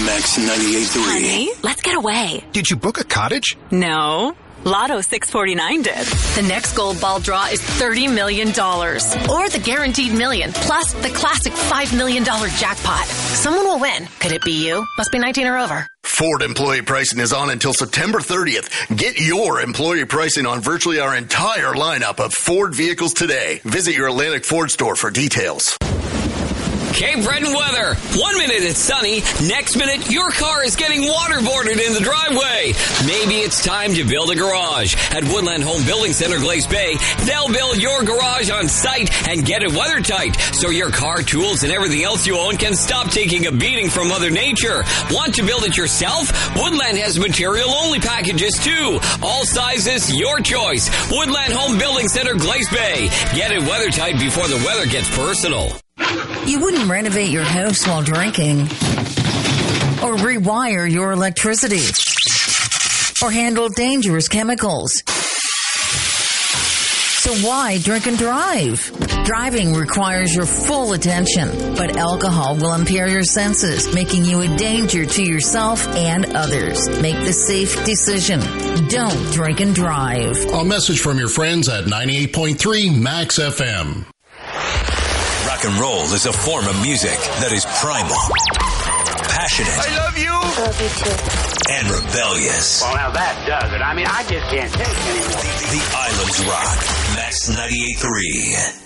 Max 98.3. Honey, let's get away. Did you book a cottage? No. Lotto 649 did. The next gold ball draw is $30 million. Or the guaranteed million, plus the classic $5 million jackpot. Someone will win. Could it be you? Must be 19 or over. Ford employee pricing is on until September 30th. Get your employee pricing on virtually our entire lineup of Ford vehicles today. Visit your Atlantic Ford store for details. Cape Breton weather. 1 minute it's sunny. Next minute, your car is getting waterboarded in the driveway. Maybe it's time to build a garage. At Woodland Home Building Center, Glace Bay, they'll build your garage on site and get it weather tight so your car, tools, and everything else you own can stop taking a beating from Mother Nature. Want to build it yourself? Woodland has material-only packages, too. All sizes, your choice. Woodland Home Building Center, Glace Bay. Get it weather tight before the weather gets personal. You wouldn't renovate your house while drinking, or rewire your electricity, or handle dangerous chemicals. So why drink and drive? Driving requires your full attention, but alcohol will impair your senses, making you a danger to yourself and others. Make the safe decision. Don't drink and drive. A message from your friends at 98.3 Max FM. Rock and roll is a form of music that is primal, passionate. I love you. Love you too. And rebellious. Well, now that does it. I mean, I just can't take it anymore. The Islands Rock. Max 98.3.